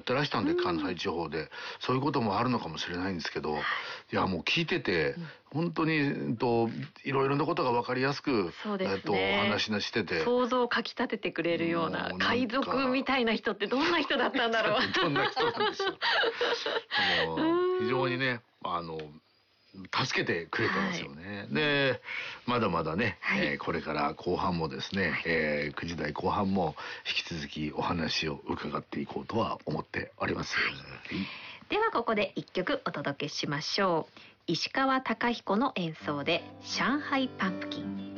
ってらしたんで、関西地方でそういうこともあるのかもしれないんですけど、いやもう聞いてて、本当にいろいろなことが分かりやすく、 そうですね、 お話ししてて、 想像をかき立ててくれるような、海賊みたいな人ってどんな人だったんだろうどんな人なんでしょう。もう非常にね、助けてくれてますよね。で、まだまだね、これから後半もですね、9時台後半も引き続きお話を伺っていこうとは思っております。 ではここで一曲お届けしましょう。石川鷹彦の演奏で上海パンプキン。